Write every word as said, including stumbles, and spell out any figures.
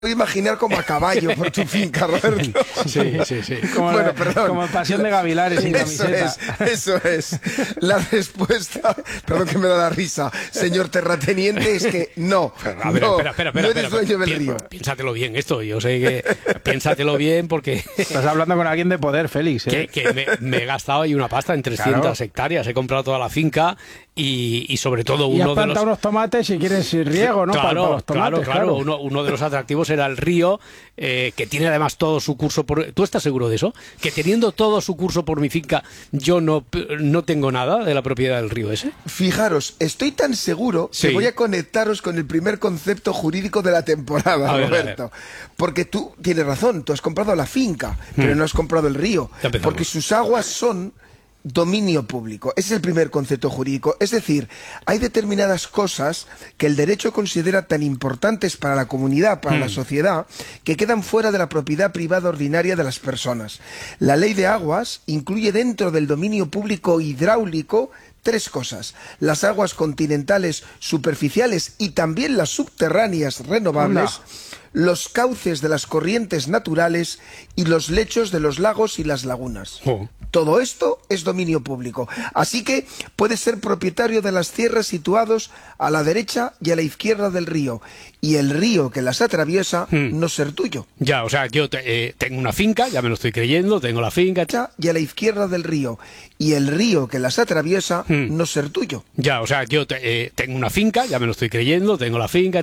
Voy a imaginar como a caballo por tu finca, Roberto. Sí, sí, sí. Como, bueno, perdón. Como Pasión de Gavilanes sin eso camiseta. Es, eso es. La respuesta, perdón que me da la risa, señor terrateniente, es que no. A ver, no, espera, espera, espera. no eres espera, dueño del pi- río. Piénsatelo bien esto, yo sé que... Piénsatelo bien porque... Estás hablando con alguien de poder, Félix, ¿eh? Que, que me, me he gastado ahí una pasta en trescientas Claro. hectáreas, he comprado toda la finca y, y sobre todo Y has uno de plantado los... unos tomates si quieres riego, ¿no? Para- Claro, para los tomates, claro, claro. Uno, uno de los atractivos era el río, eh, que tiene además todo su curso por... ¿Tú estás seguro de eso? Que teniendo todo su curso por mi finca, yo no, no tengo nada de la propiedad del río ese. Fijaros, estoy tan seguro Sí. que voy a conectaros con el primer concepto jurídico de la temporada, A ver, a Roberto. Porque tú tienes razón, tú has comprado la finca, pero no has comprado el río. Ya empezamos. Porque sus aguas son dominio público. Ese es el primer concepto jurídico. Es decir, hay determinadas cosas que el derecho considera tan importantes para la comunidad, para la sociedad, que quedan fuera de la propiedad privada ordinaria de las personas. La ley de aguas incluye dentro del dominio público hidráulico tres cosas: las aguas continentales superficiales y también las subterráneas renovables, Anda. los cauces de las corrientes naturales y los lechos de los lagos y las lagunas. Oh. Todo esto es dominio público. Así que puedes ser propietario de las tierras situados a la derecha y a la izquierda del río, y el río que las atraviesa no ser tuyo. Ya, o sea, yo te- eh, tengo una finca, ya me lo estoy creyendo, tengo la finca... Derecha y a la izquierda del río, y el río que las atraviesa no ser tuyo. Ya, o sea, yo te- eh, tengo una finca, ya me lo estoy creyendo, tengo la finca...